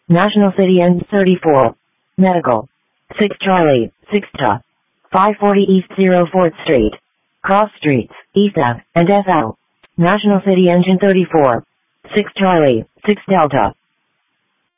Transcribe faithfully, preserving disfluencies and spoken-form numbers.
National City N thirty-four. Medical. six Charlie, six T A. five forty East oh fourth Street. Cross Streets, East Ave, and S L. National City Engine thirty-four. six Charlie, six Delta.